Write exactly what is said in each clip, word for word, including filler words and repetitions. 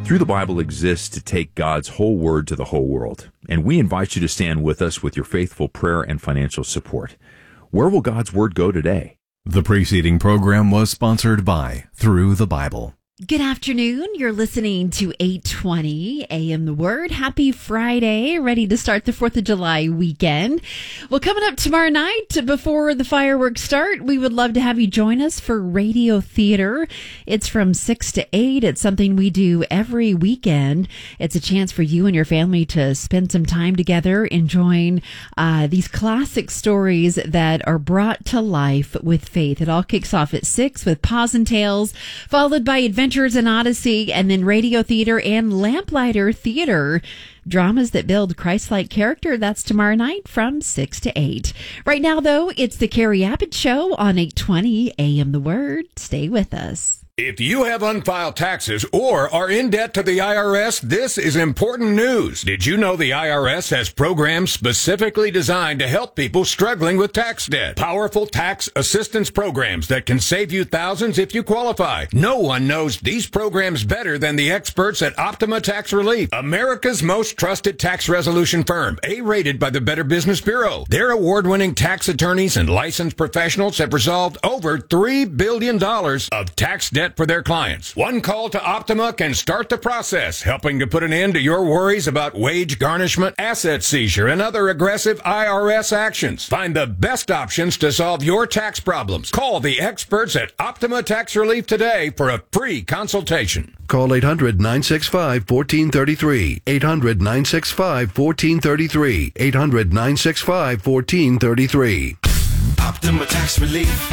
Through the Bible exists to take God's whole word to the whole world, and we invite you to stand with us with your faithful prayer and financial support. Where will God's word go today? The preceding program was sponsored by Through the Bible. Good afternoon. You're listening to eight twenty A M The Word. Happy Friday. Ready to start the fourth of July weekend. Well, coming up tomorrow night before the fireworks start, we would love to have you join us for Radio Theater. It's from six to eight. It's something we do every weekend. It's a chance for you and your family to spend some time together enjoying uh, these classic stories that are brought to life with faith. It all kicks off at six with Paws and Tales, followed by Adventure Adventures in Odyssey, and then Radio Theater and Lamplighter Theater. Dramas that build Christ-like character. That's tomorrow night from six to eight. Right now, though, it's the Carrie Abbott Show on eight twenty A M The Word. Stay with us. If you have unfiled taxes or are in debt to the I R S, this is important news. Did you know the I R S has programs specifically designed to help people struggling with tax debt? Powerful tax assistance programs that can save you thousands if you qualify. No one knows these programs better than the experts at Optima Tax Relief, America's most trusted tax resolution firm, A-rated by the Better Business Bureau. Their award-winning tax attorneys and licensed professionals have resolved over three billion dollars of tax debt for their clients. One call to Optima can start the process, helping to put an end to your worries about wage garnishment, asset seizure, and other aggressive I R S actions. Find the best options to solve your tax problems. Call the experts at Optima Tax Relief today for a free consultation. Call eight hundred, nine six five, one four three three. eight hundred, nine six five, one four three three. eight hundred, nine six five, one four three three. Optima Tax Relief.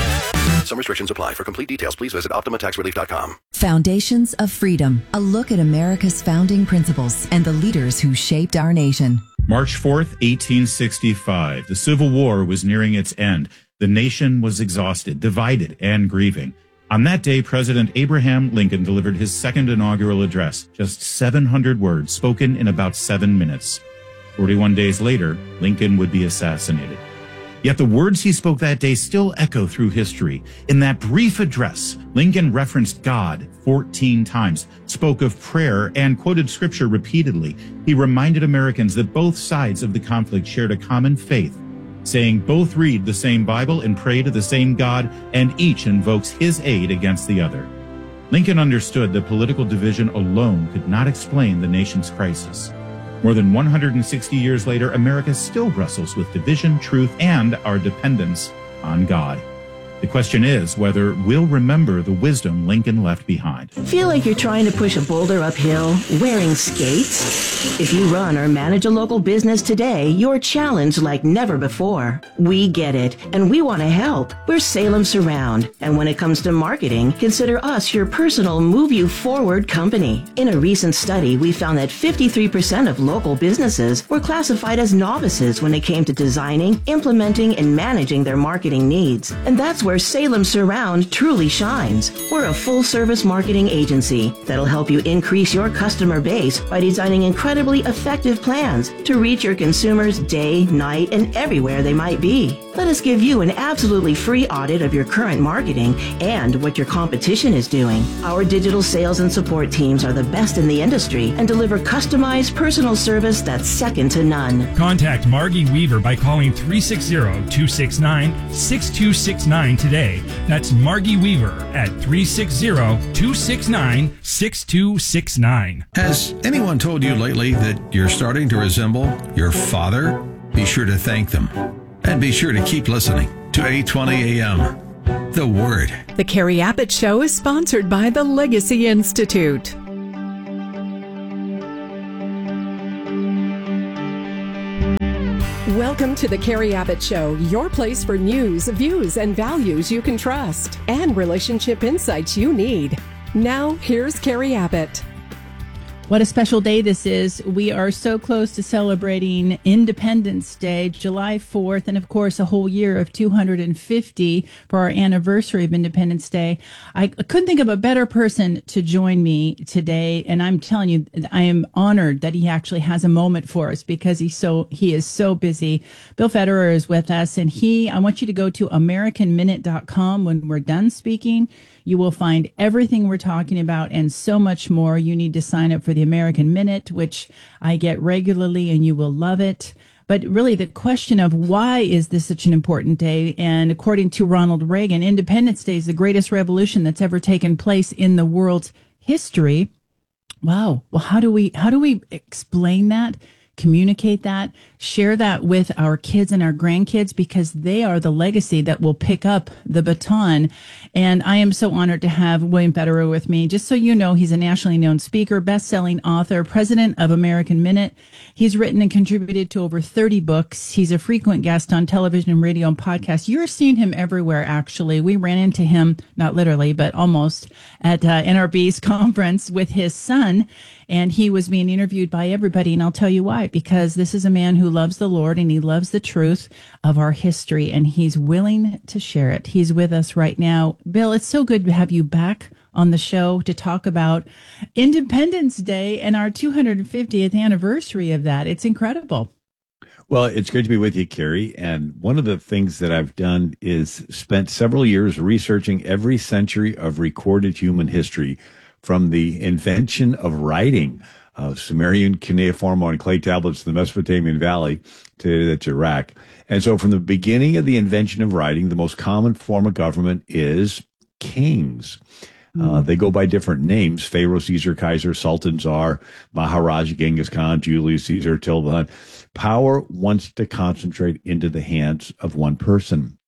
Some restrictions apply. For complete details, please visit optima tax relief dot com. Foundations of Freedom, a look at America's founding principles and the leaders who shaped our nation. March fourth, eighteen sixty-five. The Civil War was nearing its end. The nation was exhausted, divided, and grieving. On that day, President Abraham Lincoln delivered his second inaugural address, just seven hundred words spoken in about seven minutes. forty-one days later, Lincoln would be assassinated. Yet the words he spoke that day still echo through history. In that brief address, Lincoln referenced God fourteen times, spoke of prayer, and quoted scripture repeatedly. He reminded Americans that both sides of the conflict shared a common faith, saying both read the same Bible and pray to the same God, and each invokes his aid against the other. Lincoln understood that political division alone could not explain the nation's crisis. More than one hundred sixty years later, America still wrestles with division, truth, and our dependence on God. The question is whether we'll remember the wisdom Lincoln left behind. Feel like you're trying to push a boulder uphill wearing skates? If you run or manage a local business today, you're challenged like never before. We get it, and we want to help. We're Salem Surround, and when it comes to marketing, consider us your personal move you forward company. In a recent study, we found that fifty-three percent of local businesses were classified as novices when it came to designing, implementing, and managing their marketing needs. And that's where Salem Surround truly shines. We're a full-service marketing agency that'll help you increase your customer base by designing incredibly effective plans to reach your consumers day, night, and everywhere they might be. Let us give you an absolutely free audit of your current marketing and what your competition is doing. Our digital sales and support teams are the best in the industry and deliver customized personal service that's second to none. Contact Margie Weaver by calling three six zero, two six nine, six two six nine today. That's Margie Weaver at three six zero, two six nine, six two six nine. Has anyone told you lately that you're starting to resemble your father? Be sure to thank them. And be sure to keep listening to eight twenty A M, The Word. The Carrie Abbott Show is sponsored by the Legacy Institute. Welcome to the Carrie Abbott Show, your place for news, views, and values you can trust, and relationship insights you need. Now, here's Carrie Abbott. What a special day this is. We are so close to celebrating Independence Day, July fourth, and of course a whole year of two hundred fifty for our anniversary of Independence Day. I couldn't think of a better person to join me today, and I'm telling you, I am honored that he actually has a moment for us because he's so he is so busy. Bill Federer is with us, and he I want you to go to American Minute dot com when we're done speaking. You will find everything we're talking about and so much more. You need to sign up for the American Minute, which I get regularly, and you will love it. But really, the question of why is this such an important day? And according to Ronald Reagan, Independence Day is the greatest revolution that's ever taken place in the world's history. Wow. Well, how do we how do we explain that? Communicate that, share that with our kids and our grandkids, because they are the legacy that will pick up the baton. And I am so honored to have William Federer with me. Just so you know, he's a nationally known speaker, best-selling author, president of American Minute. He's written and contributed to over thirty books. He's a frequent guest on television, radio, and podcasts. You're seeing him everywhere, actually. We ran into him, not literally, but almost, at uh, N R B's conference with his son. And he was being interviewed by everybody. And I'll tell you why, because this is a man who loves the Lord and he loves the truth of our history, and he's willing to share it. He's with us right now. Bill, it's so good to have you back on the show to talk about Independence Day and our two hundred fiftieth anniversary of that. It's incredible. Well, it's great to be with you, Carrie. And one of the things that I've done is spent several years researching every century of recorded human history, from the invention of writing, uh, Sumerian cuneiform on clay tablets in the Mesopotamian Valley to, to Iraq. And so from the beginning of the invention of writing, the most common form of government is kings. Uh, they go by different names: Pharaoh, Caesar, Kaiser, Sultan, Tsar, Maharaja, Genghis Khan, Julius Caesar, Attila the Hun. Power wants to concentrate into the hands of one person.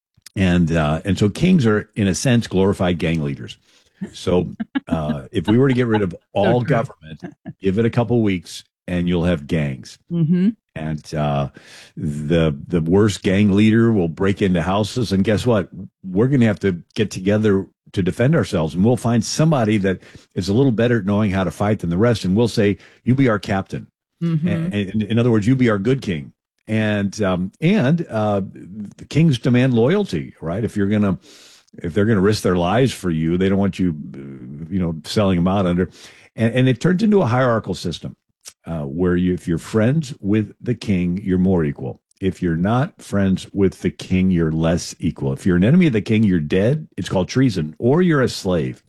And, uh, and so kings are, in a sense, glorified gang leaders. So uh, if we were to get rid of all government, give it a couple of weeks and you'll have gangs. Mm-hmm. And uh, the the worst gang leader will break into houses. And guess what? We're going to have to get together to defend ourselves. And we'll find somebody that is a little better at knowing how to fight than the rest. And we'll say, you be our captain. Mm-hmm. And, and in other words, you be our good king. And, um, and uh, the kings demand loyalty, right? If you're going to If they're going to risk their lives for you, they don't want you, you know, selling them out under. And, and it turns into a hierarchical system uh, where you, if you're friends with the king, you're more equal. If you're not friends with the king, you're less equal. If you're an enemy of the king, you're dead. It's called treason, or you're a slave.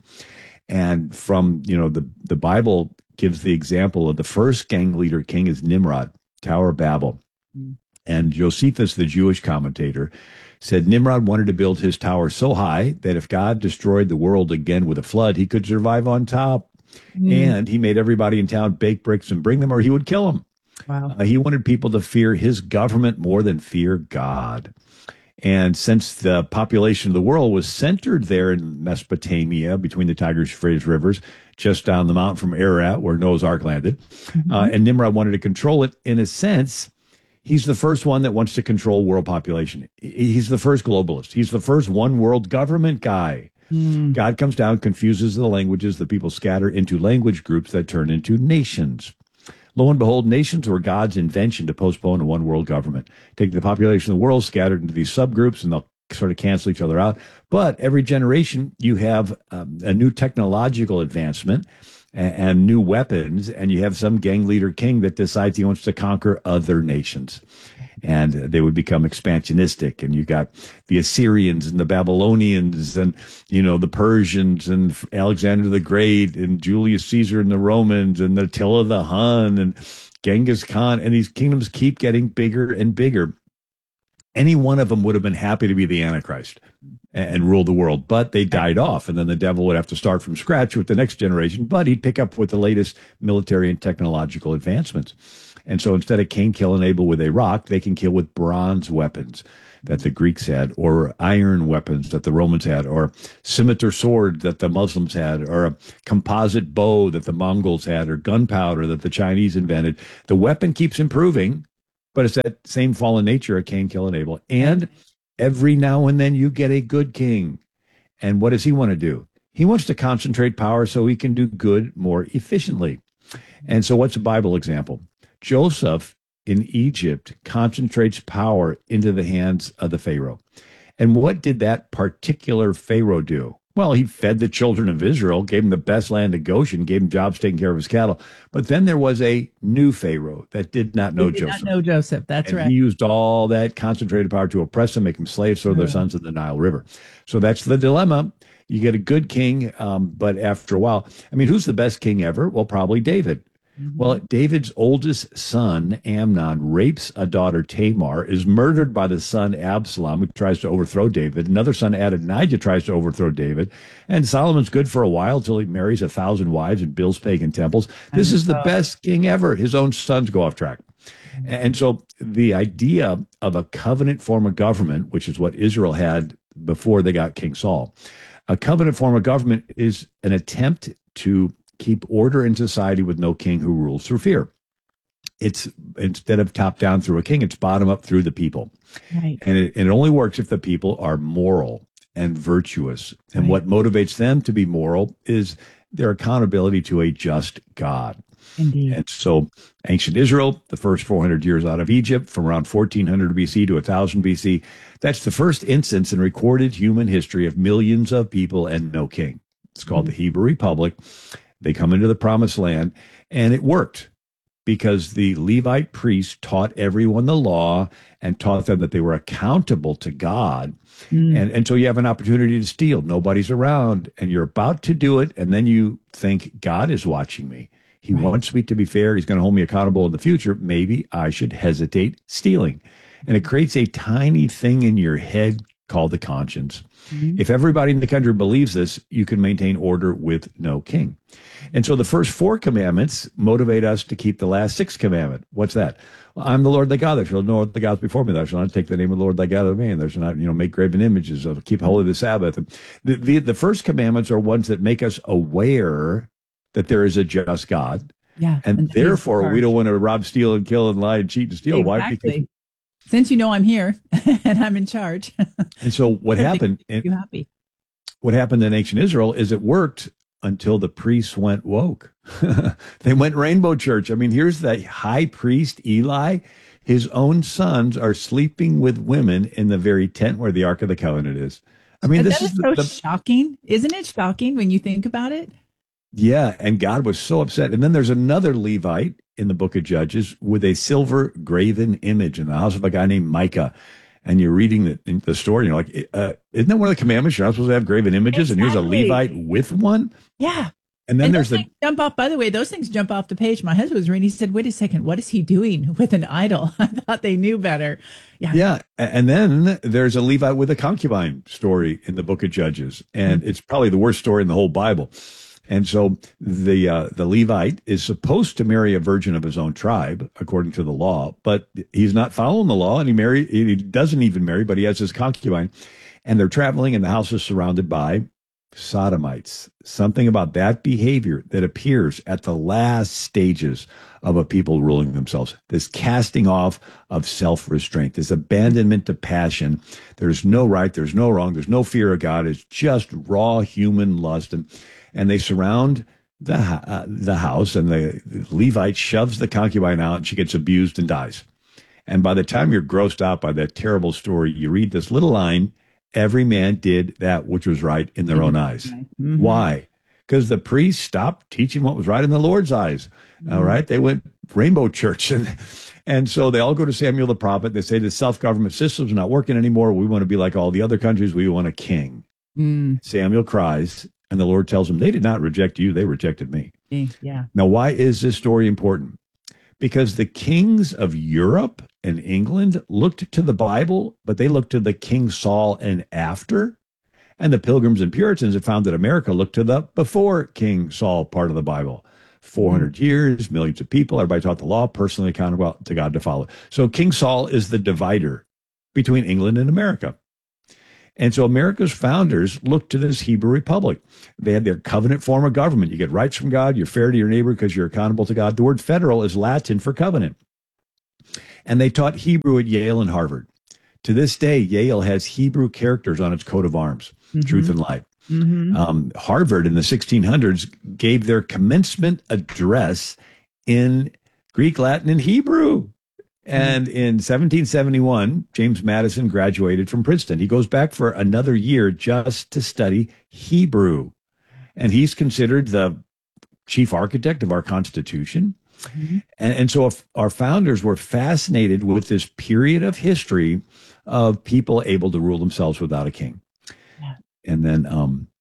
And from, you know, the, the Bible gives the example of the first gang leader king is Nimrod, Tower of Babel. Mm. And Josephus, the Jewish commentator, said Nimrod wanted to build his tower so high that if God destroyed the world again with a flood, he could survive on top. Mm. And he made everybody in town bake bricks and bring them, or he would kill them. Wow. Uh, he wanted people to fear his government more than fear God. And since the population of the world was centered there in Mesopotamia, between the Tigris and Euphrates rivers, just down the mountain from Ararat, where Noah's Ark landed, mm-hmm. uh, and Nimrod wanted to control it, in a sense, he's the first one that wants to control world population. He's the first globalist. He's the first one world government guy. Mm. God comes down, confuses the languages, the people scatter into language groups that turn into nations. Lo and behold, nations were God's invention to postpone a one world government. Take the population of the world, scattered into these subgroups, and they'll sort of cancel each other out. But every generation, you have um, a new technological advancement and, and new weapons, and you have some gang leader king that decides he wants to conquer other nations. And they would become expansionistic. And you got the Assyrians and the Babylonians and, you know, the Persians and Alexander the Great and Julius Caesar and the Romans and Attila the Hun and Genghis Khan. And these kingdoms keep getting bigger and bigger. Any one of them would have been happy to be the Antichrist and, and rule the world, but they died off. And then the devil would have to start from scratch with the next generation, but he'd pick up with the latest military and technological advancements. And so instead of Cain killing Abel with a rock, they can kill with bronze weapons that the Greeks had, or iron weapons that the Romans had, or scimitar sword that the Muslims had, or a composite bow that the Mongols had, or gunpowder that the Chinese invented. The weapon keeps improving, but it's that same fallen nature of Cain killing Abel. And every now and then you get a good king. And what does he want to do? He wants to concentrate power so he can do good more efficiently. And so what's a Bible example? Joseph in Egypt concentrates power into the hands of the Pharaoh. And what did that particular Pharaoh do? Well, he fed the children of Israel, gave them the best land of Goshen, gave him jobs taking care of his cattle. But then there was a new Pharaoh that did not know he did Joseph. Not know Joseph. That's and right. He used all that concentrated power to oppress them, make them slaves, throw their sons in the Nile River. So that's the dilemma. You get a good king, um, but after a while, I mean, who's the best king ever? Well, probably David. Mm-hmm. Well, David's oldest son, Amnon, rapes a daughter, Tamar, is murdered by the son, Absalom, who tries to overthrow David. Another son, Adonijah, tries to overthrow David. And Solomon's good for a while till he marries a thousand wives and builds pagan temples. This is the best king ever. His own sons go off track. And so the idea of a covenant form of government, which is what Israel had before they got King Saul, a covenant form of government is an attempt to keep order in society with no king who rules through fear. It's instead of top down through a king, it's bottom up through the people. Right. And it, it only works if the people are moral and virtuous. And Right. what motivates them to be moral is their accountability to a just God. Indeed. And so ancient Israel, the first four hundred years out of Egypt, from around fourteen hundred B C to one thousand B C, that's the first instance in recorded human history of millions of people and no king. It's called the Hebrew Republic. They come into the promised land, and it worked because the Levite priests taught everyone the law and taught them that they were accountable to God. Mm. And, and so you have an opportunity to steal. Nobody's around, and you're about to do it, and then you think, God is watching me. He Right. wants me to be fair. He's going to hold me accountable in the future. Maybe I should hesitate stealing. And it creates a tiny thing in your head called the conscience. Mm-hmm. If everybody in the country believes this, you can maintain order with no king. And so the first four commandments motivate us to keep the last six commandment. What's that? Well, I'm the Lord thy God. There shall no other gods before me. Thou shalt not take the name of the Lord thy God of me. And there shall not, you know, make graven images. Of keep holy the Sabbath. The, the, the first commandments are ones that make us aware that there is a just God. Yeah. And, and therefore, we don't want to rob, steal, and kill, and lie, and cheat, and steal. Why? Exactly. Because, Since you know I'm here and I'm in charge. and so what happened? Make you happy. What happened in ancient Israel is it worked until the priests went woke. They went rainbow church. I mean, here's the high priest, Eli. His own sons are sleeping with women in the very tent where the Ark of the Covenant is. I mean, And this that is is the, so the shocking. Isn't it shocking when you think about it? yeah, and God was so upset. And then there's another Levite in the book of Judges with a silver graven image in the house of a guy named Micah. And you're reading the, the story, and you're like, uh, isn't that one of the commandments? You're not supposed to have graven images, Exactly. and here's a Levite with one? Yeah. And then and there's those the things jump off. By the way, those things jump off the page. My husband was reading. He said, "Wait a second, what is he doing with an idol?" I thought they knew better. Yeah, Yeah. And then there's a Levite with a concubine story in the book of Judges. And Mm-hmm. it's probably the worst story in the whole Bible. And so the uh, the Levite is supposed to marry a virgin of his own tribe, according to the law, but he's not following the law, and he marry he doesn't even marry, but he has his concubine. And they're traveling, and the house is surrounded by sodomites. Something about that behavior that appears at the last stages of a people ruling themselves. This casting off of self-restraint, this abandonment to passion. There's no right, there's no wrong, there's no fear of God. It's just raw human lust. And, and they surround the, uh, the house, and the, the Levite shoves the concubine out, and she gets abused and dies. And by the time you're grossed out by that terrible story, you read this little line: every man did that which was right in their own eyes. Mm-hmm. Why? Because the priests stopped teaching what was right in the Lord's eyes. Mm-hmm. All right. They went rainbow church. And, and so they all go to Samuel the prophet. They say the self-government system's not working anymore. We want to be like all the other countries. We want a king. Mm. Samuel cries, and the Lord tells him, they did not reject you. They rejected me. Yeah. Now, why is this story important? Because the kings of Europe and England looked to the Bible, but they looked to the King Saul and after. And the Pilgrims and Puritans had found that America looked to the before King Saul part of the Bible. four hundred mm-hmm. years, millions of people, everybody taught the law, personally accountable to God to follow. So King Saul is the divider between England and America. And so America's founders looked to this Hebrew Republic. They had their covenant form of government. You get rights from God. You're fair to your neighbor because you're accountable to God. The word federal is Latin for covenant. And they taught Hebrew at Yale and Harvard. To this day, Yale has Hebrew characters on its coat of arms, mm-hmm. truth and light. Mm-hmm. Um, Harvard in the sixteen hundreds gave their commencement address in Greek, Latin, and Hebrew. And in seventeen seventy-one, James Madison graduated from Princeton. He goes back for another year just to study Hebrew. And he's considered the chief architect of our Constitution. Mm-hmm. And, and so if our founders were fascinated with this period of history of people able to rule themselves without a king. Yeah. And then um,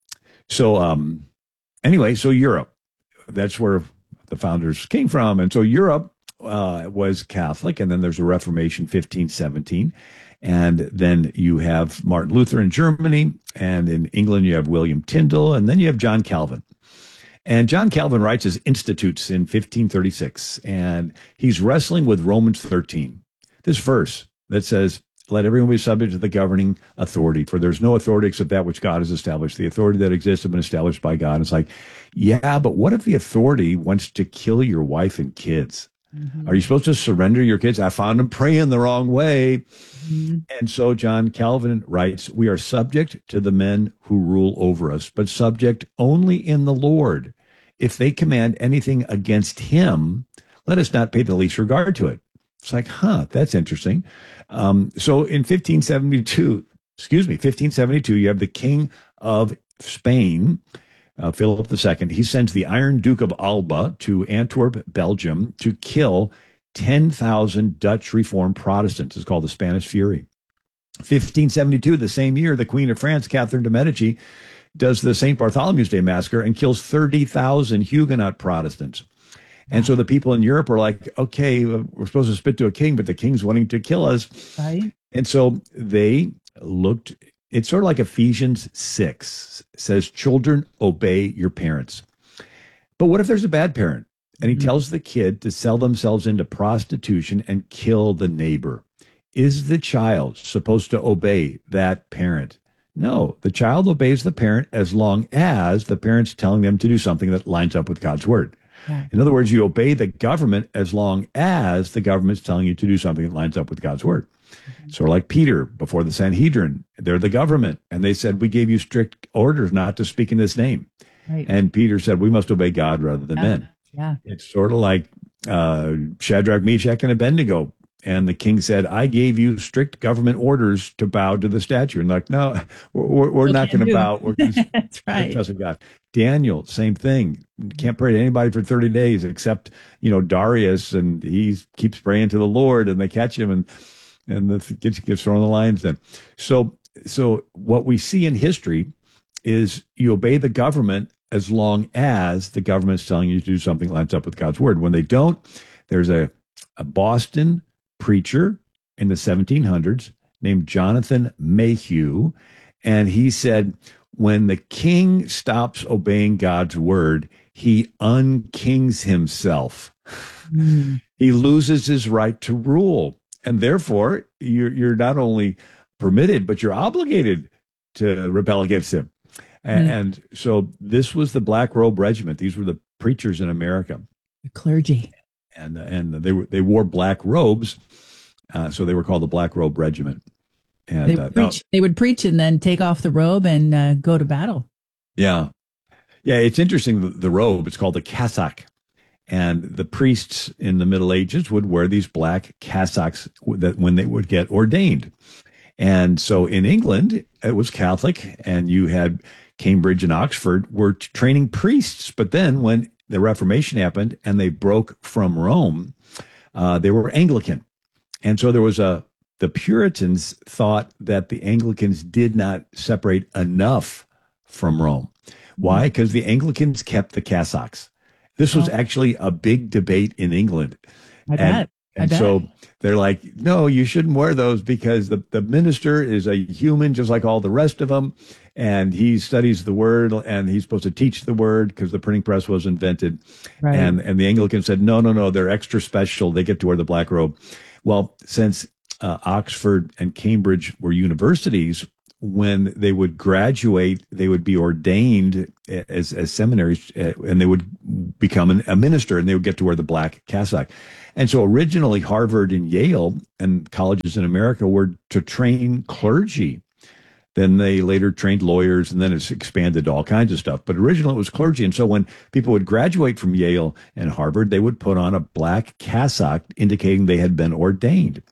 So, um, anyway, so Europe, that's where the founders came from. And so Europe uh, was Catholic. And then there's a Reformation, fifteen seventeen. And then you have Martin Luther in Germany. And in England, you have William Tyndale. And then you have John Calvin. And John Calvin writes his Institutes in fifteen thirty-six. And he's wrestling with Romans thirteen. This verse that says, let everyone be subject to the governing authority, for there's no authority except that which God has established. The authority that exists has been established by God. It's like, yeah, but what if the authority wants to kill your wife and kids? Mm-hmm. Are you supposed to surrender your kids? I found them praying the wrong way. Mm-hmm. And so John Calvin writes, we are subject to the men who rule over us, but subject only in the Lord. If they command anything against him, let us not pay the least regard to it. It's like, huh, that's interesting. Um, so in fifteen seventy-two, excuse me, fifteen seventy-two, you have the King of Spain, uh, Philip the Second. He sends the Iron Duke of Alba to Antwerp, Belgium, to kill ten thousand Dutch Reformed Protestants. It's called the Spanish Fury. fifteen seventy-two, the same year, the Queen of France, Catherine de' Medici, does the Saint Bartholomew's Day Massacre and kills thirty thousand Huguenot Protestants. And so the people in Europe are like, okay, we're supposed to spit to a king, but the king's wanting to kill us. Right. And so they looked, it's sort of like Ephesians six says, children, obey your parents. But what if there's a bad parent? And he mm-hmm. tells the kid to sell themselves into prostitution and kill the neighbor. Is the child supposed to obey that parent? No, the child obeys the parent as long as the parent's telling them to do something that lines up with God's word. Yeah. In other words, you obey the government as long as the government's telling you to do something that lines up with God's word. Mm-hmm. Sort of like Peter before the Sanhedrin. They're the government. And they said, we gave you strict orders not to speak in this name. Right. And Peter said, we must obey God rather than yeah. men. Yeah. It's sort of like uh, Shadrach, Meshach, and Abednego. And the king said, I gave you strict government orders to bow to the statue. And like, no, we're, we're not going to bow. We're gonna That's right. trust in God. Daniel, same thing. Can't pray to anybody for thirty days except, you know, Darius. And he keeps praying to the Lord and they catch him and, and the gets, gets thrown in the lions then. So, so what we see in history is you obey the government as long as the government's telling you to do something that lines up with God's word. When they don't, there's a, a Boston preacher in the seventeen hundreds named Jonathan Mayhew, and he said, when the king stops obeying God's word, he unkings himself. Mm. He loses his right to rule, and therefore you're, you're not only permitted, but you're obligated to rebel against him. And, mm. and so this was the Black Robe Regiment. These were the preachers in America. The clergy. And and they were they wore black robes, uh, so they were called the Black Robe Regiment. And they, uh, preach, now, they would preach and then take off the robe and uh, go to battle. Yeah, yeah. It's interesting. The, the robe, it's called the cassock, and the priests in the Middle Ages would wear these black cassocks that when they would get ordained. And so in England, it was Catholic, and you had Cambridge and Oxford were training priests. But then when the Reformation happened and they broke from Rome, uh, they were Anglican. And so there was a, the Puritans thought that the Anglicans did not separate enough from Rome. Why? Because the Anglicans kept the cassocks. This was actually a big debate in England. I and, bet. I and bet. so they're like, no, you shouldn't wear those because the, the minister is a human just like all the rest of them. And he studies the word and he's supposed to teach the word because the printing press was invented. Right. And, and the Anglicans said, no, no, no, they're extra special. They get to wear the black robe. Well, since uh, Oxford and Cambridge were universities, when they would graduate, they would be ordained as, as seminaries uh, and they would become an, a minister and they would get to wear the black cassock. And so originally Harvard and Yale and colleges in America were to train clergy. Then they later trained lawyers, and then it's expanded to all kinds of stuff. But originally it was clergy. And so when people would graduate from Yale and Harvard, they would put on a black cassock indicating they had been ordained.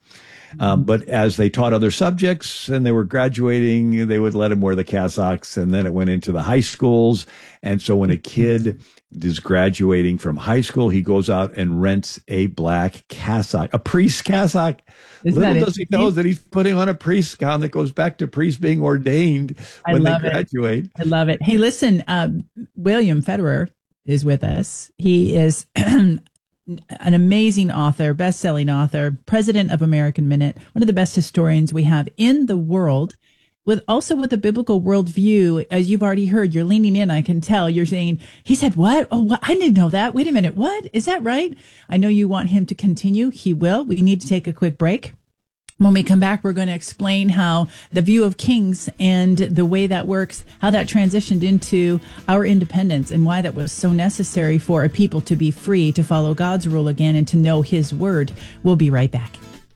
Um, but as they taught other subjects and they were graduating, they would let them wear the cassocks, and then it went into the high schools. And so when a kid is graduating from high school, he goes out and rents a black cassock, a priest cassock. Isn't Little that does he know that he's putting on a priest gown that goes back to priests being ordained I when they love it. graduate. I love it. Hey, listen, uh, William Federer is with us. He is an amazing author, best-selling author, president of American Minute, one of the best historians we have in the world, with also with a biblical worldview. As you've already heard, you're leaning in. I can tell you're saying, he said, what? Oh, what? I didn't know that. Wait a minute. What? Is that right? I know you want him to continue. He will. We need to take a quick break. When we come back, we're going to explain how the view of kings and the way that works, how that transitioned into our independence and why that was so necessary for a people to be free, to follow God's rule again and to know his word. We'll be right back.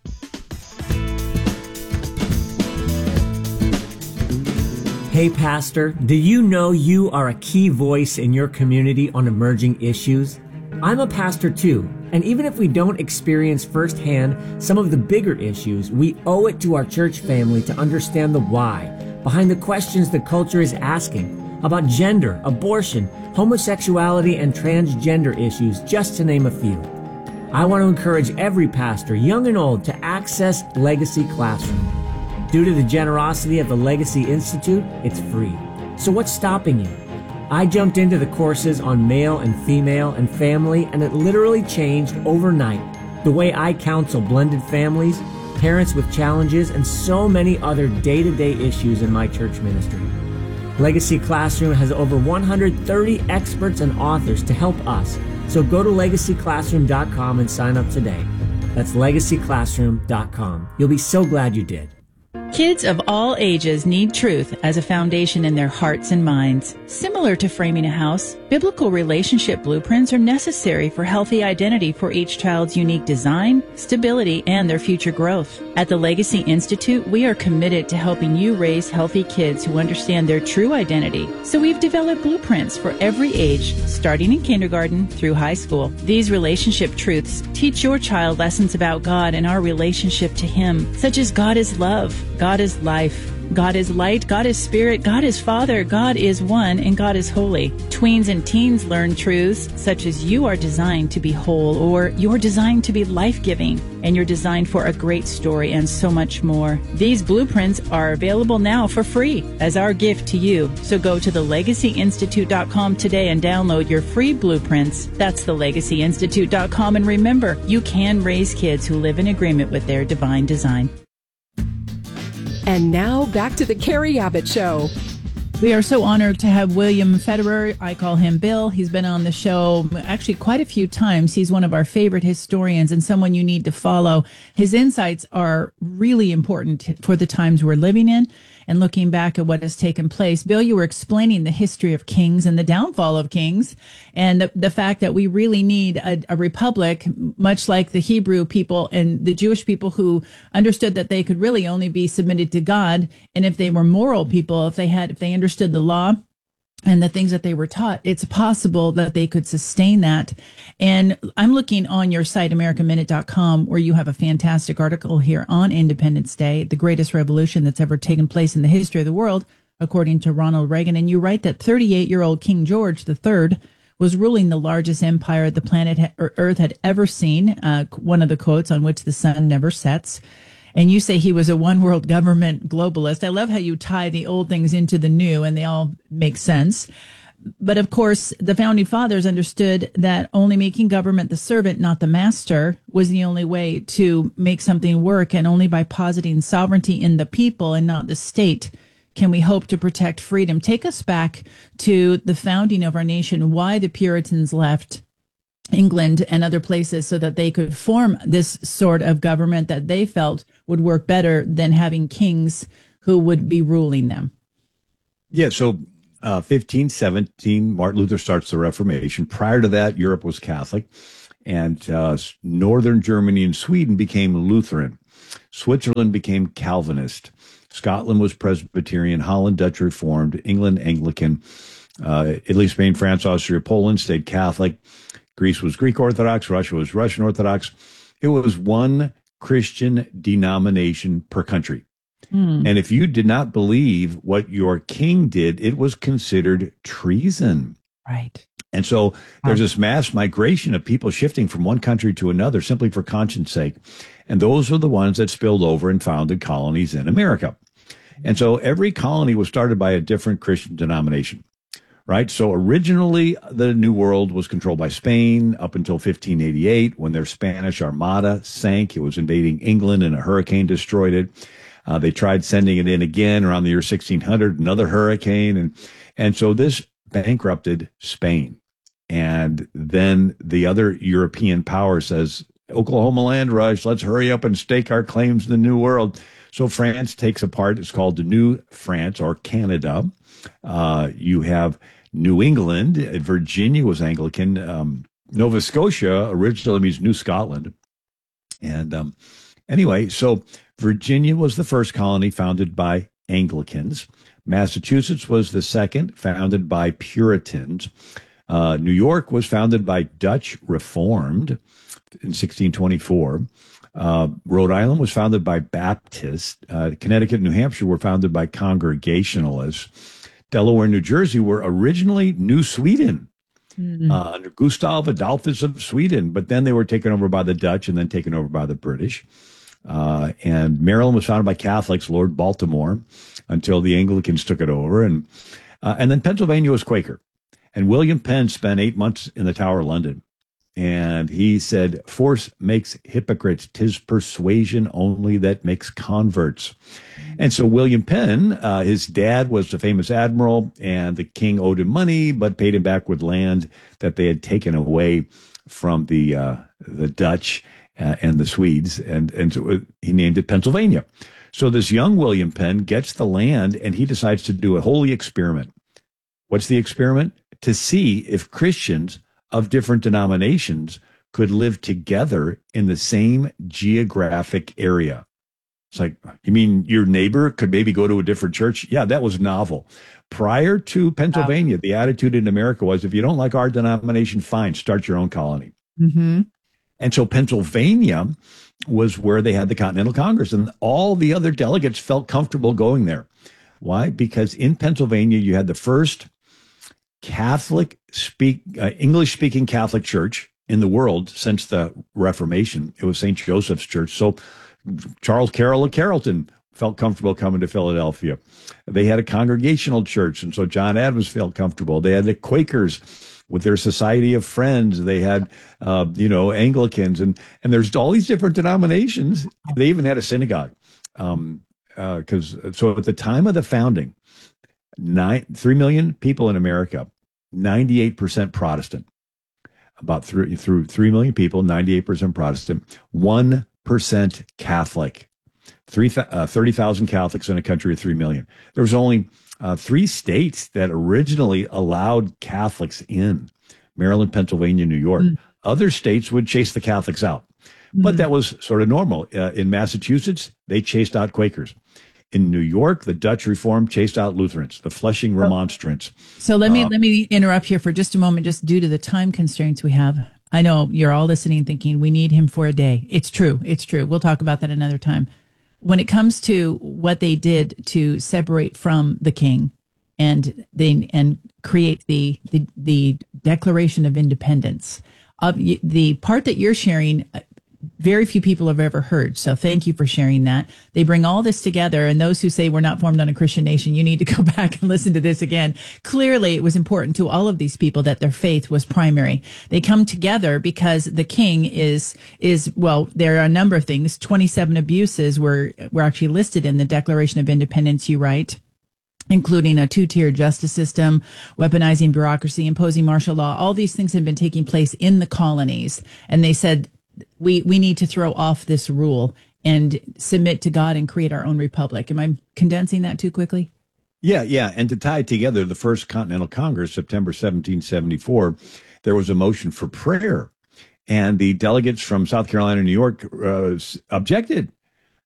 Hey, Pastor, do you know you are a key voice in your community on emerging issues? I'm a pastor too, and even if we don't experience firsthand some of the bigger issues, we owe it to our church family to understand the why behind the questions the culture is asking about gender, abortion, homosexuality, and transgender issues, just to name a few. I want to encourage every pastor, young and old, to access Legacy Classroom. Due to the generosity of the Legacy Institute, it's free. So what's stopping you? I jumped into the courses on male and female and family, and it literally changed overnight the way I counsel blended families, parents with challenges, and so many other day-to-day issues in my church ministry. Legacy Classroom has over one hundred thirty experts and authors to help us. So go to legacy classroom dot com and sign up today. That's legacy classroom dot com. You'll be so glad you did. Kids of all ages need truth as a foundation in their hearts and minds. Similar to framing a house, biblical relationship blueprints are necessary for healthy identity for each child's unique design, stability, and their future growth. At the Legacy Institute, we are committed to helping you raise healthy kids who understand their true identity. So we've developed blueprints for every age, starting in kindergarten through high school. These relationship truths teach your child lessons about God and our relationship to Him, such as God is love, God is life, God is light, God is spirit, God is Father, God is one, and God is holy. Tweens and teens learn truths such as you are designed to be whole, or you're designed to be life-giving, and you're designed for a great story, and so much more. These blueprints are available now for free as our gift to you. So go to the legacy institute dot com today and download your free blueprints. That's the legacy institute dot com, and remember, you can raise kids who live in agreement with their divine design. And now back to the Carrie Abbott Show. We are so honored to have William Federer. I call him Bill. He's been on the show actually quite a few times. He's one of our favorite historians and someone you need to follow. His insights are really important for the times we're living in and looking back at what has taken place. Bill, you were explaining the history of kings and the downfall of kings and the, the fact that we really need a, a republic, much like the Hebrew people and the Jewish people who understood that they could really only be submitted to God. And if they were moral people, if they had, if they understood the law and the things that they were taught, it's possible that they could sustain that. And I'm looking on your site, american minute dot com, where you have a fantastic article here on Independence Day, the greatest revolution that's ever taken place in the history of the world, according to Ronald Reagan. And you write that thirty-eight-year-old King George the Third was ruling the largest empire the planet ha- or Earth had ever seen, uh, one of the quotes on which the sun never sets. And you say he was a one world government globalist. I love how you tie the old things into the new and they all make sense. But of course, the founding fathers understood that only making government the servant, not the master, was the only way to make something work. And only by positing sovereignty in the people and not the state can we hope to protect freedom. Take us back to the founding of our nation, why the Puritans left England and other places so that they could form this sort of government that they felt would work better than having kings who would be ruling them. Yeah, so uh, fifteen seventeen, Martin Luther starts the Reformation. Prior to that, Europe was Catholic, and uh, northern Germany and Sweden became Lutheran. Switzerland became Calvinist. Scotland was Presbyterian. Holland, Dutch Reformed. England, Anglican. Uh, Italy, Spain, France, Austria, Poland stayed Catholic. Greece was Greek Orthodox. Russia was Russian Orthodox. It was one Christian denomination per country. Hmm. And if you did not believe what your king did, it was considered treason. Right. And so there's this mass migration of people shifting from one country to another simply for conscience sake. And those are the ones that spilled over and founded colonies in America. And so every colony was started by a different Christian denomination, right? So originally the New World was controlled by Spain up until fifteen eighty-eight when their Spanish Armada sank. It was invading England and a hurricane destroyed it. Uh, they tried sending it in again around the year sixteen hundred, another hurricane. And, and so this bankrupted Spain. And then the other European power says, Oklahoma land rush, let's hurry up and stake our claims in the New World. So France takes apart. It's called the New France or Canada. Uh, you have New England. Virginia was Anglican. Um, Nova Scotia originally means New Scotland. And um, anyway, so Virginia was the first colony founded by Anglicans. Massachusetts was the second, founded by Puritans. Uh, New York was founded by Dutch Reformed in sixteen twenty-four. Uh, Rhode Island was founded by Baptists. Uh, Connecticut and New Hampshire were founded by Congregationalists. Delaware and New Jersey were originally New Sweden, mm-hmm. uh, under Gustav Adolphus of Sweden, but then they were taken over by the Dutch and then taken over by the British. Uh, and Maryland was founded by Catholics, Lord Baltimore, until the Anglicans took it over. And, uh, and then Pennsylvania was Quaker. And William Penn spent eight months in the Tower of London. And he said, force makes hypocrites, 'tis persuasion only that makes converts. And so William Penn, uh, his dad was a famous admiral, and the king owed him money, but paid him back with land that they had taken away from the uh, the Dutch uh, and the Swedes. And, and so he named it Pennsylvania. So this young William Penn gets the land, and he decides to do a holy experiment. What's the experiment? To see if Christians of different denominations could live together in the same geographic area. It's like, you mean your neighbor could maybe go to a different church? Yeah, that was novel. Prior to Pennsylvania, wow. the attitude in America was, if you don't like our denomination, fine, start your own colony. Mm-hmm. And so Pennsylvania was where they had the Continental Congress, and all the other delegates felt comfortable going there. Why? Because in Pennsylvania, you had the first Catholic speak uh, English speaking Catholic church in the world since the Reformation. It was Saint Joseph's Church. So Charles Carroll of Carrollton felt comfortable coming to Philadelphia. They had a Congregational church, and so John Adams felt comfortable. They had the Quakers with their Society of Friends. They had, uh, you know, Anglicans, and and there's all these different denominations. They even had a synagogue. Um, uh, 'cause so at the time of the founding, nine three million people in America, ninety-eight percent Protestant. About three through three million people, ninety-eight percent Protestant, one percent Catholic. Three uh, thirty thousand Catholics in a country of three million. There was only uh, three states that originally allowed Catholics in: Maryland, Pennsylvania, New York. Mm. Other states would chase the Catholics out, mm. but that was sort of normal. Uh, in Massachusetts, they chased out Quakers. In New York, the Dutch Reformed chased out Lutherans, the Flushing Remonstrants. So let me um, let me interrupt here for just a moment, just due to the time constraints we have. I know you're all listening, thinking we need him for a day. It's true. It's true. We'll talk about that another time. When it comes to what they did to separate from the king and they and create the the, the Declaration of Independence, of uh, the part that you're sharing, very few people have ever heard. So thank you for sharing that. They bring all this together, and those who say we're not formed on a Christian nation, you need to go back and listen to this again. Clearly, it was important to all of these people that their faith was primary. They come together because the king is, is, well, there are a number of things. twenty-seven abuses were, were actually listed in the Declaration of Independence, you write, including a two-tier justice system, weaponizing bureaucracy, imposing martial law. All these things had been taking place in the colonies. And they said, we we need to throw off this rule and submit to God and create our own republic. Am I condensing that too quickly? Yeah, yeah. And to tie it together, the First Continental Congress, September seventeen seventy-four, there was a motion for prayer. And the delegates from South Carolina and New York uh, objected.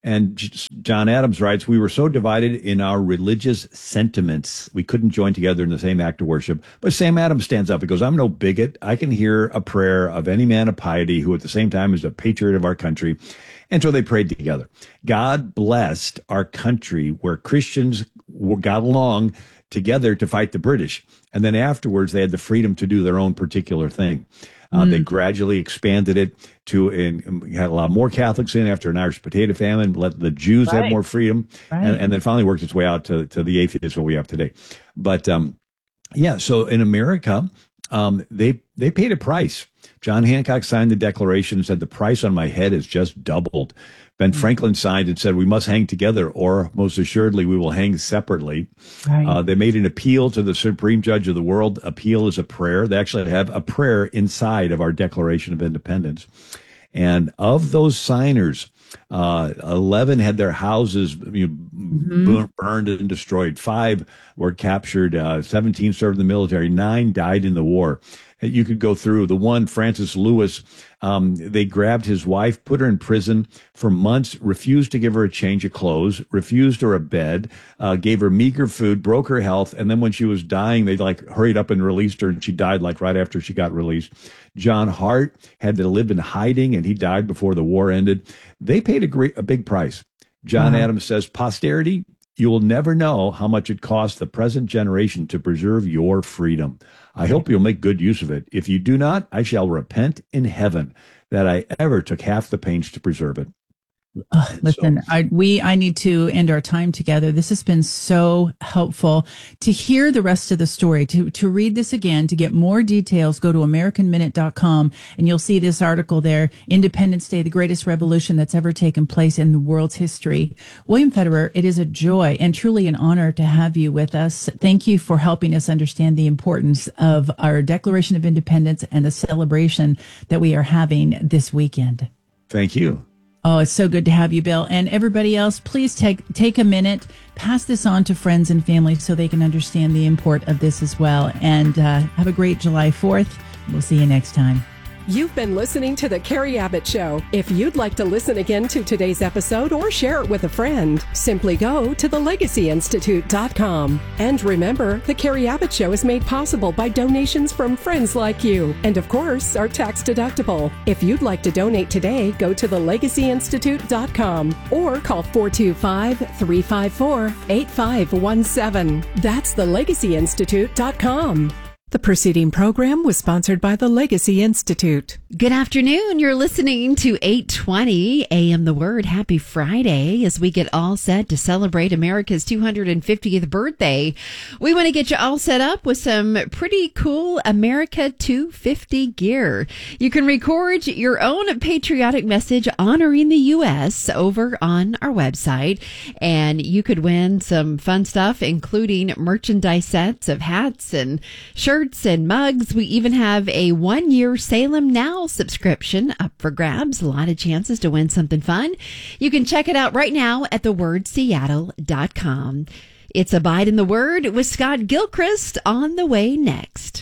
And John Adams writes, we were so divided in our religious sentiments, we couldn't join together in the same act of worship. But Sam Adams stands up and goes, I'm no bigot. I can hear a prayer of any man of piety who at the same time is a patriot of our country. And so they prayed together. God blessed our country where Christians got along together to fight the British. And then afterwards, they had the freedom to do their own particular thing. Uh, mm. They gradually expanded it to, and had a lot more Catholics in after an Irish potato famine, let the Jews right. have more freedom, right. and, and then finally worked its way out to, to the atheists, what we have today. But um, yeah, so in America, um, they they paid a price. John Hancock signed the Declaration and said, the price on my head has just doubled. Ben Franklin signed and said, we must hang together, or most assuredly, we will hang separately. Right. Uh, they made an appeal to the Supreme Judge of the World. Appeal is a prayer. They actually have a prayer inside of our Declaration of Independence. And of those signers, uh, eleven had their houses you know, mm-hmm. burned and destroyed. Five were captured. Uh, seventeen served in the military. Nine died in the war. You could go through. The one, Francis Lewis, um, they grabbed his wife, put her in prison for months, refused to give her a change of clothes, refused her a bed, uh, gave her meager food, broke her health. And then when she was dying, they like hurried up and released her, and she died like right after she got released. John Hart had to live in hiding, and he died before the war ended. They paid a great, a big price. John wow. Adams says, posterity, you will never know how much it cost the present generation to preserve your freedom. I hope you'll make good use of it. If you do not, I shall repent in heaven that I ever took half the pains to preserve it. Uh, listen, so, I, we I need to end our time together. This has been so helpful. To hear the rest of the story, to to read this again, to get more details, go to American Minute dot com and you'll see this article there, Independence Day, the greatest revolution that's ever taken place in the world's history. William Federer, it is a joy and truly an honor to have you with us. Thank you for helping us understand the importance of our Declaration of Independence and the celebration that we are having this weekend. Thank you. Oh, it's so good to have you, Bill. And everybody else, please take take a minute, pass this on to friends and family so they can understand the import of this as well. And uh, have a great July fourth. We'll see you next time. You've been listening to The Carrie Abbott Show. If you'd like to listen again to today's episode or share it with a friend, simply go to the legacy institute dot com. And remember, The Carrie Abbott Show is made possible by donations from friends like you. And of course, are tax deductible. If you'd like to donate today, go to the legacy institute dot com or call four two five, three five four, eight five one seven. That's the legacy institute dot com. The preceding program was sponsored by the Legacy Institute. Good afternoon. You're listening to eight twenty A M The Word. Happy Friday as we get all set to celebrate America's two hundred fiftieth birthday. We want to get you all set up with some pretty cool America two fifty gear. You can record your own patriotic message honoring the U S over on our website, and you could win some fun stuff, including merchandise sets of hats and shirts and mugs. We even have a one-year Salem Now subscription up for grabs. A lot of chances to win something fun. You can check it out right now at the word seattle dot com. It's Abide in the Word with Scott Gilchrist on the way next.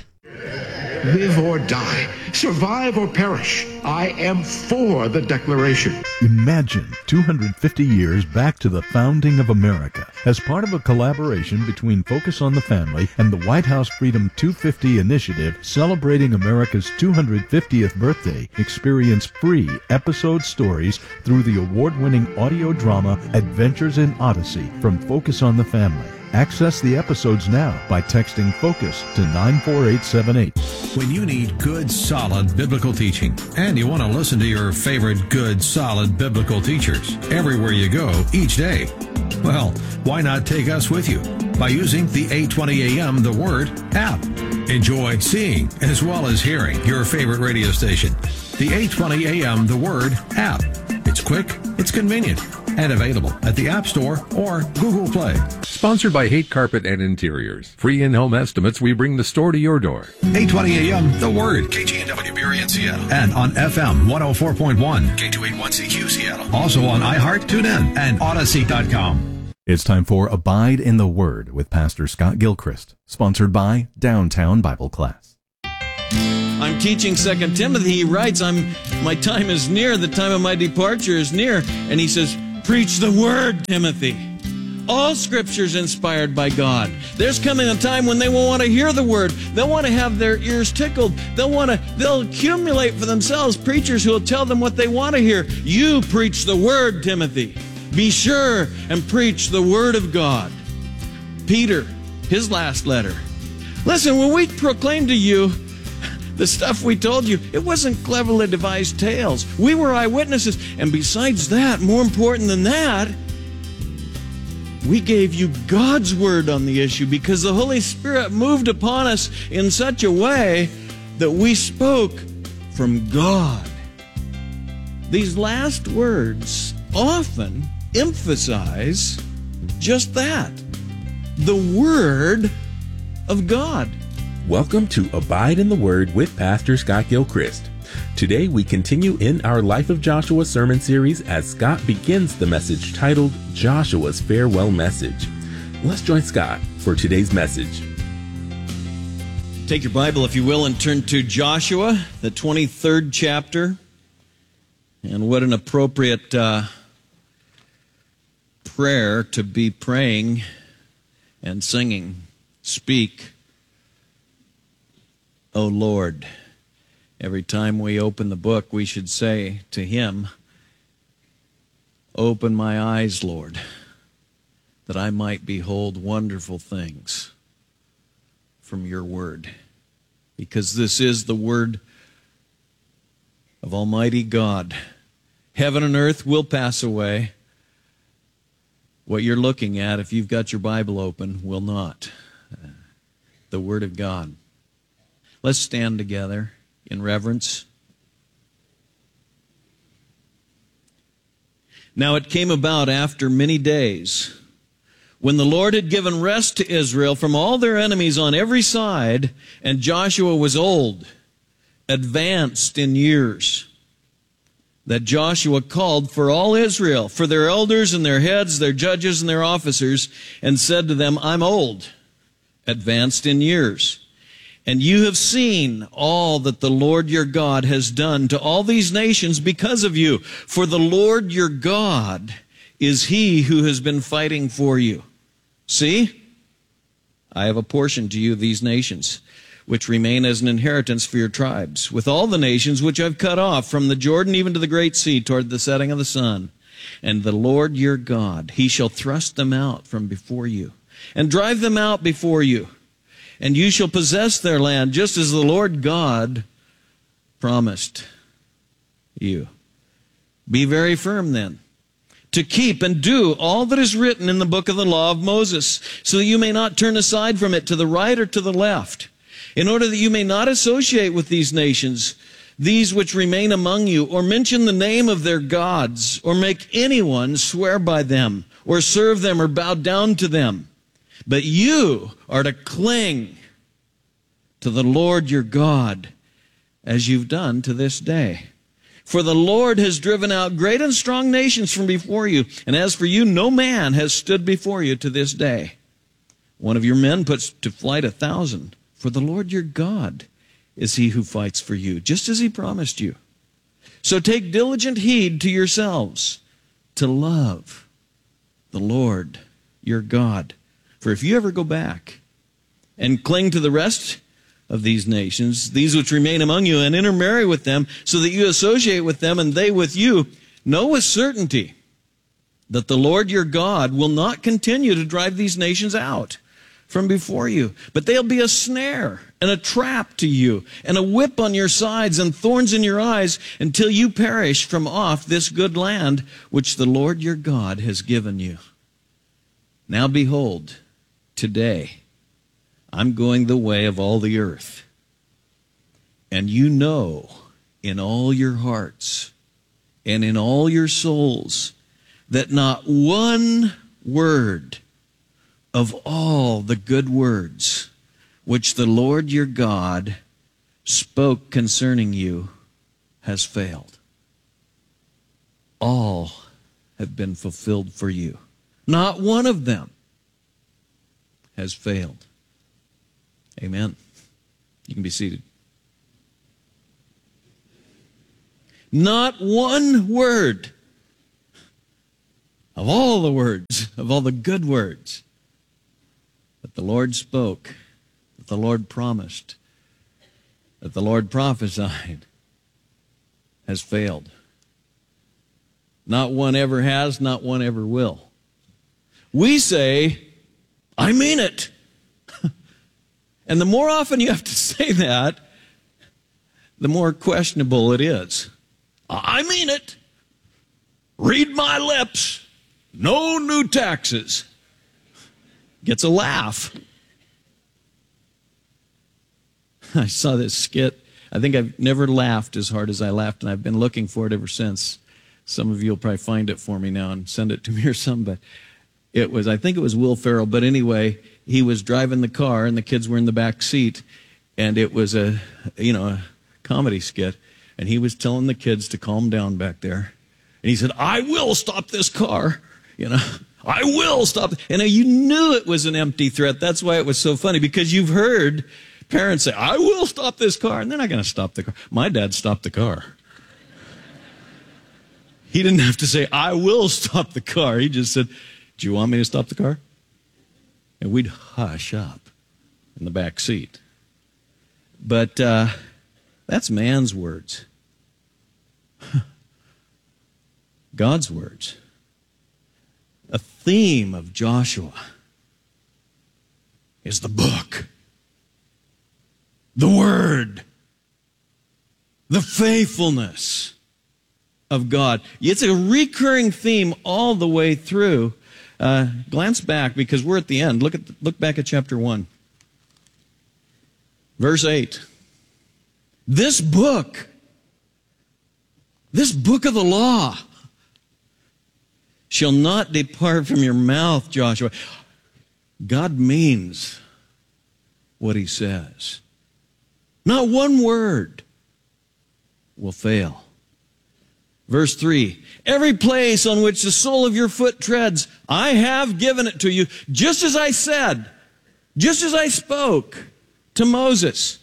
Live or die, survive or perish, I am for the Declaration. Imagine two hundred fifty years back to the founding of America. As part of a collaboration between Focus on the Family and the White House Freedom two fifty initiative celebrating America's two hundred fiftieth birthday, experience free episode stories through the award-winning audio drama Adventures in Odyssey from Focus on the Family. Access the episodes now by texting FOCUS to nine four eight seven eight. When you need good, solid biblical teaching, and you want to listen to your favorite good, solid biblical teachers everywhere you go each day, well, why not take us with you by using the eight twenty A M The Word app? Enjoy seeing as well as hearing your favorite radio station. The eight twenty A M The Word app. It's quick, it's convenient, and available at the App Store or Google Play. Sponsored by Hate Carpet and Interiors. Free in-home estimates, we bring the store to your door. eight twenty A M The Word. K G N W Bury in Seattle. And on F M one oh four point one. K two eighty-one C Q Seattle. Also on iHeart, TuneIn, and Odyssey dot com. It's time for Abide in the Word with Pastor Scott Gilchrist. Sponsored by Downtown Bible Class. I'm teaching Second Timothy. He writes, "I'm my time is near. The time of my departure is near." And he says, Preach the word, Timothy. All scripture's inspired by God. There's coming a time when they won't want to hear the word. They'll want to have their ears tickled. They'll want to, they'll accumulate for themselves preachers who will tell them what they want to hear. You preach the word, Timothy. Be sure and preach the word of God. Peter, his last letter. Listen, when we proclaim to you the stuff we told you, it wasn't cleverly devised tales. We were eyewitnesses. And besides that, more important than that, we gave you God's word on the issue because the Holy Spirit moved upon us in such a way that we spoke from God. These last words often emphasize just that, the Word of God. Welcome to Abide in the Word with Pastor Scott Gilchrist. Today we continue in our Life of Joshua sermon series as Scott begins the message titled Joshua's Farewell Message. Let's join Scott for today's message. Take your Bible, if you will, and turn to Joshua, the twenty-third chapter. And what an appropriate uh, prayer to be praying and singing. Speak, O Lord. Every time we open the book, we should say to Him, open my eyes, Lord, that I might behold wonderful things from your word. Because this is the word of Almighty God. Heaven and earth will pass away. What you're looking at, if you've got your Bible open, will not. The word of God. Let's stand together in reverence. Now it came about after many days, when the Lord had given rest to Israel from all their enemies on every side, and Joshua was old, advanced in years, that Joshua called for all Israel, for their elders and their heads, their judges and their officers, and said to them, I'm old, advanced in years. And you have seen all that the Lord your God has done to all these nations because of you. For the Lord your God is He who has been fighting for you. See, I have apportioned to you these nations, which remain as an inheritance for your tribes, with all the nations which I've cut off, from the Jordan even to the great sea, toward the setting of the sun. And the Lord your God, He shall thrust them out from before you, and drive them out before you. And you shall possess their land, just as the Lord God promised you. Be very firm then, to keep and do all that is written in the book of the law of Moses, so that you may not turn aside from it to the right or to the left, in order that you may not associate with these nations, these which remain among you, or mention the name of their gods, or make anyone swear by them, or serve them, or bow down to them. But you are to cling to the Lord your God, as you've done to this day. For the Lord has driven out great and strong nations from before you, and as for you, no man has stood before you to this day. One of your men puts to flight a thousand, for the Lord your God is He who fights for you, just as He promised you. So take diligent heed to yourselves to love the Lord your God. For if you ever go back and cling to the rest of these nations, these which remain among you, and intermarry with them, so that you associate with them and they with you, know with certainty that the Lord your God will not continue to drive these nations out from before you, but they'll be a snare and a trap to you, and a whip on your sides and thorns in your eyes, until you perish from off this good land which the Lord your God has given you. Now behold, today, I'm going the way of all the earth, and you know in all your hearts and in all your souls that not one word of all the good words which the Lord your God spoke concerning you has failed. All have been fulfilled for you. Not one of them has failed. Amen. You can be seated. Not one word of all the words, of all the good words that the Lord spoke, that the Lord promised, that the Lord prophesied, has failed. Not one ever has, not one ever will. We say, I mean it. And the more often you have to say that, the more questionable it is. I mean it. Read my lips. No new taxes. Gets a laugh. I saw this skit. I think I've never laughed as hard as I laughed, and I've been looking for it ever since. Some of you will probably find it for me now and send it to me or something, but it was, I think it was Will Ferrell, but anyway, he was driving the car and the kids were in the back seat, and it was a, you know, a comedy skit, and he was telling the kids to calm down back there. And he said, I will stop this car, you know, I will stop. And you knew it was an empty threat. That's why it was so funny, because you've heard parents say, I will stop this car, and they're not going to stop the car. My dad stopped the car. He didn't have to say, I will stop the car. He just said, do you want me to stop the car? And we'd hush up in the back seat. But uh, that's man's words. God's words. A theme of Joshua is the book, the word, the faithfulness of God. It's a recurring theme all the way through. Uh, glance back, because we're at the end. Look at look back at chapter one. Verse eight. This book, this book of the law shall not depart from your mouth, Joshua. God means what he says. Not one word will fail. Verse three, every place on which the sole of your foot treads, I have given it to you, just as I said, just as I spoke to Moses.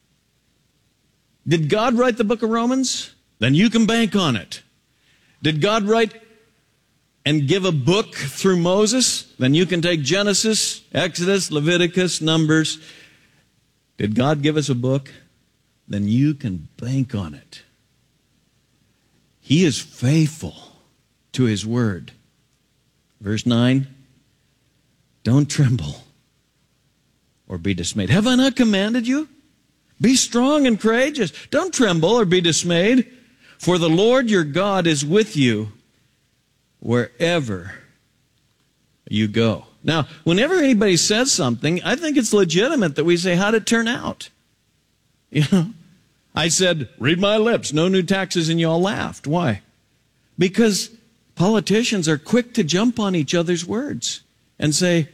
Did God write the book of Romans? Then you can bank on it. Did God write and give a book through Moses? Then you can take Genesis, Exodus, Leviticus, Numbers. Did God give us a book? Then you can bank on it. He is faithful to his word. Verse nine, don't tremble or be dismayed. Have I not commanded you? Be strong and courageous. Don't tremble or be dismayed, for the Lord your God is with you wherever you go. Now, whenever anybody says something, I think it's legitimate that we say, how'd it turn out? You know, I said, read my lips, no new taxes, and you all laughed. Why? Because politicians are quick to jump on each other's words and say,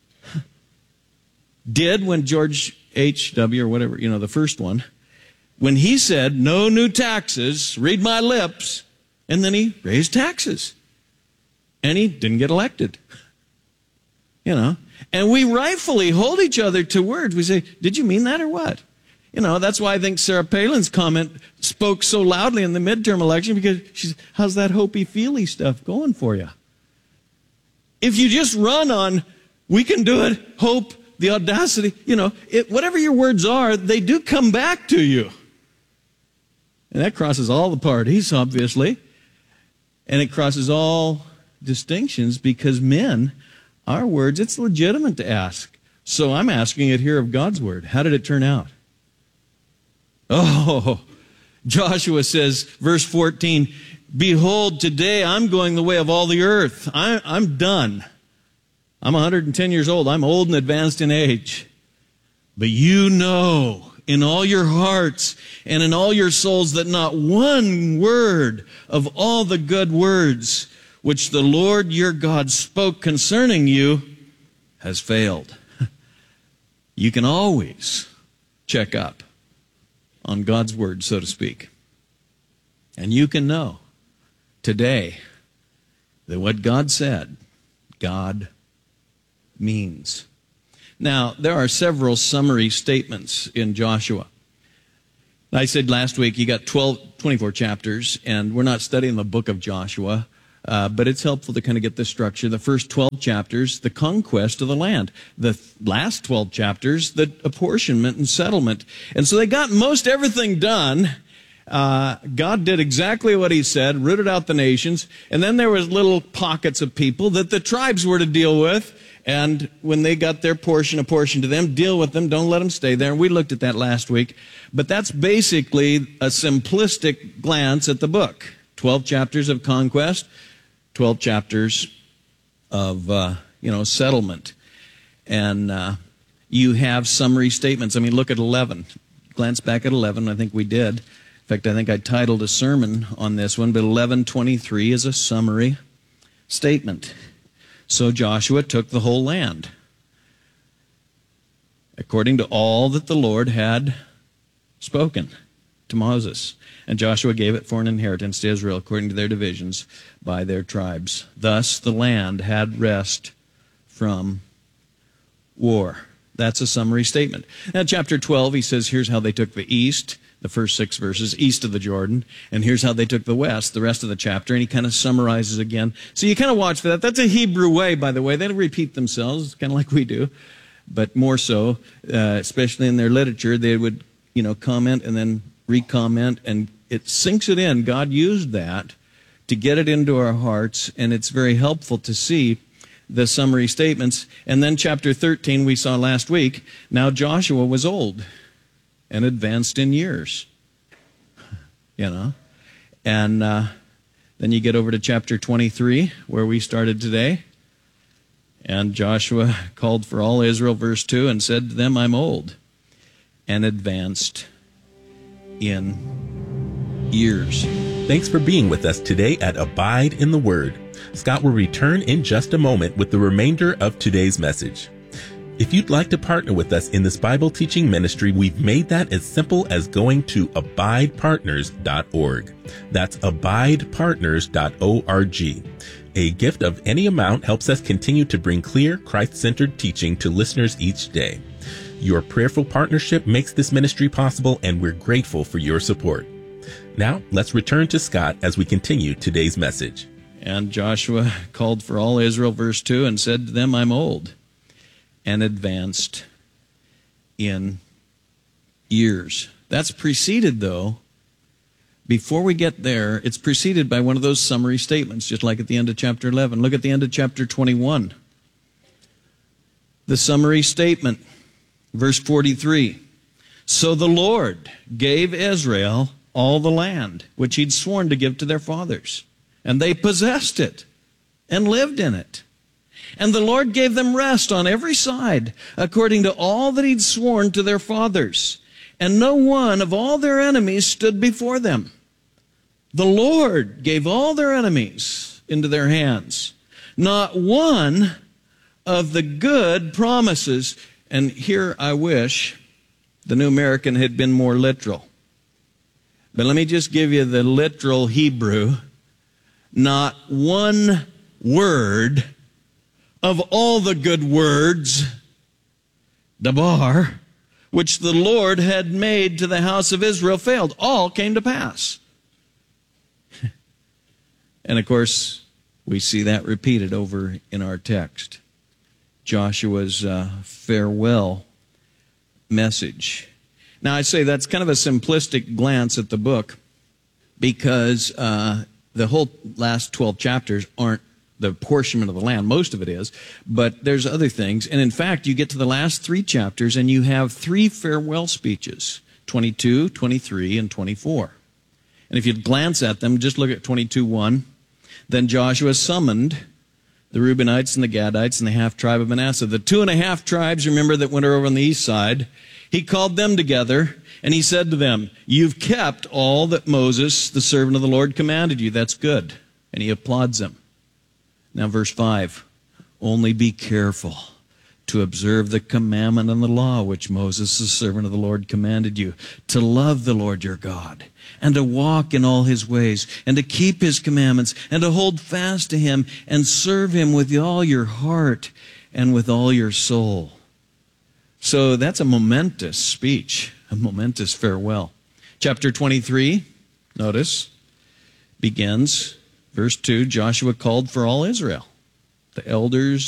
did when George H W or whatever, you know, the first one, when he said, no new taxes, read my lips, and then he raised taxes. And he didn't get elected. You know, and we rightfully hold each other to words. We say, did you mean that or what? You know, that's why I think Sarah Palin's comment spoke so loudly in the midterm election, because she's, how's that hopey-feely stuff going for you? If you just run on, we can do it, hope, the audacity, you know, it, whatever your words are, they do come back to you. And that crosses all the parties, obviously. And it crosses all distinctions, because men, our words, it's legitimate to ask. So I'm asking it here of God's word. How did it turn out? Oh, Joshua says, verse fourteen, behold, today I'm going the way of all the earth. I, I'm done. I'm one hundred ten years old. I'm old and advanced in age. But you know in all your hearts and in all your souls that not one word of all the good words which the Lord your God spoke concerning you has failed. You can always check up on God's word, so to speak. And you can know today that what God said, God means. Now, there are several summary statements in Joshua. I said last week you got twelve, twenty-four chapters, and we're not studying the book of Joshua. Uh, but it's helpful to kind of get the structure. The first twelve chapters, the conquest of the land. The th- last twelve chapters, the apportionment and settlement. And so they got most everything done. Uh, God did exactly what he said, rooted out the nations. And then there was little pockets of people that the tribes were to deal with. And when they got their portion, apportioned to them, deal with them. Don't let them stay there. And we looked at that last week. But that's basically a simplistic glance at the book. twelve chapters of conquest. twelve chapters of, uh, you know, settlement. And uh, you have summary statements. I mean, look at eleven. Glance back at eleven. I think we did. In fact, I think I titled a sermon on this one, but eleven twenty-three is a summary statement. So Joshua took the whole land, according to all that the Lord had spoken to Moses. And Joshua gave it for an inheritance to Israel according to their divisions by their tribes. Thus the land had rest from war. That's a summary statement. Now, chapter twelve, he says, here's how they took the east, the first six verses, east of the Jordan, and here's how they took the west, the rest of the chapter, and he kind of summarizes again. So you kind of watch for that. That's a Hebrew way, by the way. They repeat themselves, kind of like we do, but more so, uh, especially in their literature, they would, you know, comment and then re-comment, and it sinks it in. God used that to get it into our hearts, and it's very helpful to see the summary statements. And then chapter thirteen, we saw last week, now Joshua was old and advanced in years, you know. And uh, then you get over to chapter twenty-three, where we started today. And Joshua called for all Israel, verse two, and said to them, I'm old and advanced in years. Thanks for being with us today at Abide in the Word. Scott will return in just a moment with the remainder of today's message. If you'd like to partner with us in this Bible teaching ministry, we've made that as simple as going to abide partners dot org. That's abide partners dot org. A gift of any amount helps us continue to bring clear, Christ-centered teaching to listeners each day. Your prayerful partnership makes this ministry possible, and we're grateful for your support. Now, let's return to Scott as we continue today's message. And Joshua called for all Israel, verse two, and said to them, I'm old and advanced in years. That's preceded, though, before we get there, it's preceded by one of those summary statements, just like at the end of chapter eleven. Look at the end of chapter twenty-one. The summary statement, verse forty-three. So the Lord gave Israel all the land which he'd sworn to give to their fathers, and they possessed it and lived in it. And the Lord gave them rest on every side, according to all that he'd sworn to their fathers. And no one of all their enemies stood before them. The Lord gave all their enemies into their hands. Not one of the good promises. And here I wish the New American had been more literal. But let me just give you the literal Hebrew. Not one word of all the good words, dabar, which the Lord had made to the house of Israel failed. All came to pass. And of course, we see that repeated over in our text. Joshua's uh, farewell message. Now, I say that's kind of a simplistic glance at the book, because uh, the whole last twelve chapters aren't the apportionment of the land. Most of it is, but there's other things. And in fact, you get to the last three chapters and you have three farewell speeches, twenty-two, twenty-three, and twenty-four. And if you glance at them, just look at twenty-two one. Then Joshua summoned the Reubenites and the Gadites and the half tribe of Manasseh. The two and a half tribes, remember, that went over on the east side. He called them together and he said to them, you've kept all that Moses, the servant of the Lord, commanded you. That's good. And he applauds them. Now, verse five, only be careful to observe the commandment and the law which Moses, the servant of the Lord, commanded you, to love the Lord your God, and to walk in all his ways, and to keep his commandments, and to hold fast to him, and serve him with all your heart and with all your soul. So that's a momentous speech, a momentous farewell. Chapter twenty-three, notice, begins Verse two, Joshua called for all Israel, the elders,